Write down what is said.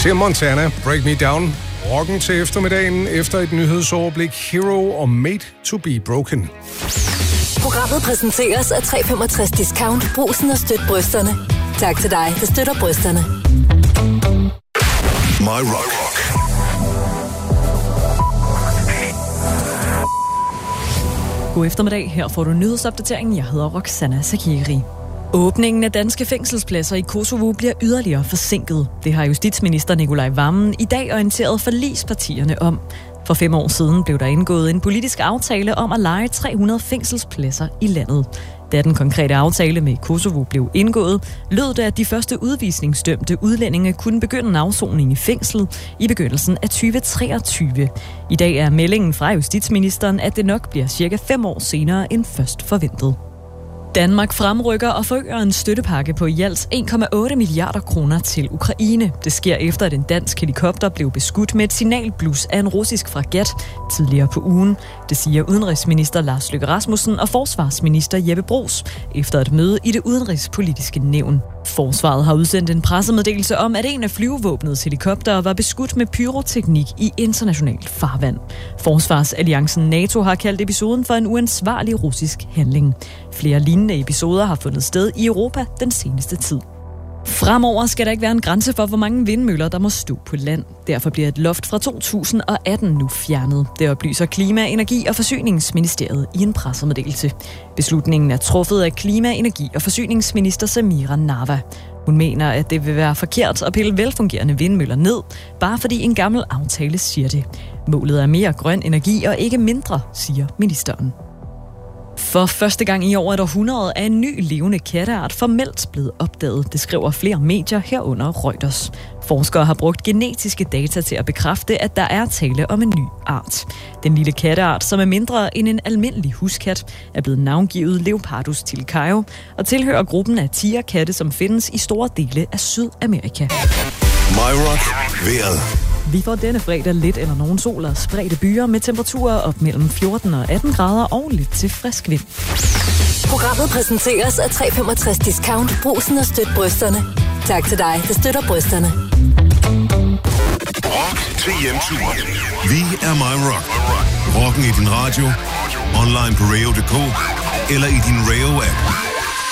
Tim Montana, Break Me Down. Rocken til eftermiddagen efter et nyhedsoverblik. Hero og Made to be Broken. Programmet præsenteres af 365 Discount. Brugsen og støt brysterne. Tak til dig, der støtter brysterne. My Rock. God eftermiddag. Her får du nyhedsopdateringen. Jeg hedder Roxana Sakiri. Åbningen af danske fængselspladser i Kosovo bliver yderligere forsinket. Det har justitsminister Nikolaj Wammen i dag orienteret forligspartierne om. For 5 år siden blev der indgået en politisk aftale om at leje 300 fængselspladser i landet. Da den konkrete aftale med Kosovo blev indgået, lød det, at de første udvisningsdømte udlændinge kunne begynde en afsoning i fængslet i begyndelsen af 2023. I dag er meldingen fra justitsministeren, at det nok bliver cirka 5 år senere end først forventet. Danmark fremrykker og forøger en støttepakke på i alt 1,8 milliarder kroner til Ukraine. Det sker efter, at en dansk helikopter blev beskudt med et signalblus af en russisk fregat tidligere på ugen. Det siger udenrigsminister Lars Løkke Rasmussen og forsvarsminister Jeppe Bruus efter et møde i det udenrigspolitiske nævn. Forsvaret har udsendt en pressemeddelelse om, at en af flyvevåbnets helikoptere var beskudt med pyroteknik i internationalt farvand. Forsvarsalliancen NATO har kaldt episoden for en uansvarlig russisk handling. Flere lignende episoder har fundet sted i Europa den seneste tid. Fremover skal der ikke være en grænse for, hvor mange vindmøller, der må stå på land. Derfor bliver et loft fra 2018 nu fjernet. Det oplyser Klima-, Energi- og Forsyningsministeriet i en pressemeddelelse. Beslutningen er truffet af Klima-, Energi- og Forsyningsminister Samira Narva. Hun mener, at det vil være forkert at pille velfungerende vindmøller ned, bare fordi en gammel aftale siger det. Målet er mere grøn energi og ikke mindre, siger ministeren. For første gang i over et århundrede er en ny levende katteart formelt blevet opdaget. Det skriver flere medier herunder Reuters. Forskere har brugt genetiske data til at bekræfte, at der er tale om en ny art. Den lille katteart, som er mindre end en almindelig huskat, er blevet navngivet Leopardus tilcaio og tilhører gruppen af tigerkatte, som findes i store dele af Sydamerika. My Rock. Vejret. Vi får denne fredag lidt eller nogen sol og spredte byer med temperaturer op mellem 14 og 18 grader og lidt til frisk vind. Programmet præsenteres af 365 Discount. Brugsen og støt brysterne. Tak til dig, der støtter brysterne. Rock til hjemturen. Vi er My Rock. Rocken i din radio, online på radio.dk eller i din radio-app.